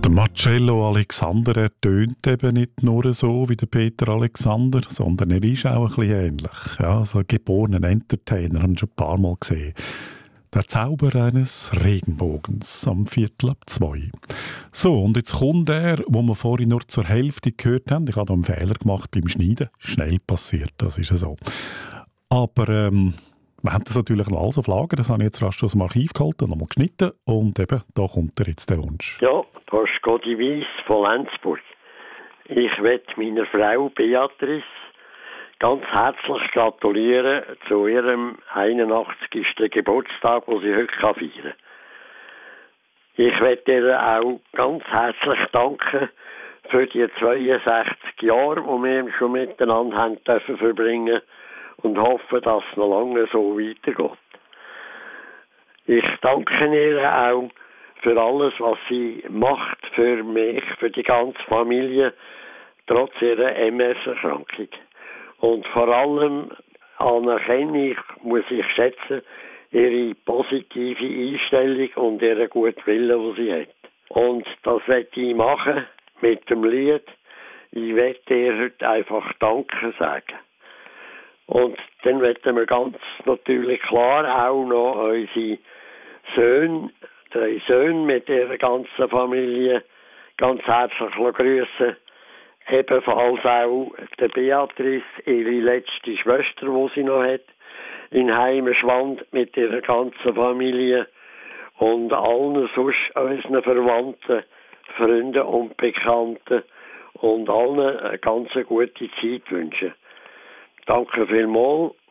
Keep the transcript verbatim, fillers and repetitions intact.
Der Marcello Alexander, er tönt eben nicht nur so wie der Peter Alexander, sondern er ist auch ein bisschen ähnlich. Ja, so ein geborener Entertainer, haben wir schon ein paar Mal gesehen. Der Zauber eines Regenbogens am Viertel ab zwei. So, und jetzt kommt er, wo wir vorhin nur zur Hälfte gehört haben. Ich habe da einen Fehler gemacht beim Schneiden. Schnell passiert, das ist ja so. Aber ähm, wir haben das natürlich noch alles auf Lager. Das habe ich jetzt rasch aus dem Archiv geholt und nochmal geschnitten. Und eben, da kommt er jetzt der Wunsch. Ja, da ist Godi Weiss von Lenzburg. Ich möchte meiner Frau Beatrice ganz herzlich gratulieren zu ihrem einundachtzigsten Geburtstag, den sie heute feiern kann. Ich möchte ihr auch ganz herzlich danken für die zweiundsechzig Jahre, die wir schon miteinander haben dürfen verbringen und hoffe, dass es noch lange so weitergeht. Ich danke ihr auch für alles, was sie macht für mich, für die ganze Familie, trotz ihrer M S-Erkrankung. Und vor allem anerkenne ich, muss ich schätzen, ihre positive Einstellung und ihren guten Willen, den sie hat. Und das werde ich machen mit dem Lied. Ich werde ihr heute einfach Danke sagen. Und dann werden wir ganz natürlich klar auch noch unsere Söhne, drei Söhne mit ihrer ganzen Familie ganz herzlich grüßen. Ebenfalls auch der Beatrice, ihre letzte Schwester, die sie noch hat, in Heimerschwand mit ihrer ganzen Familie und allen sonst unseren Verwandten, Freunden und Bekannten und allen eine ganz gute Zeit wünschen. Danke vielmals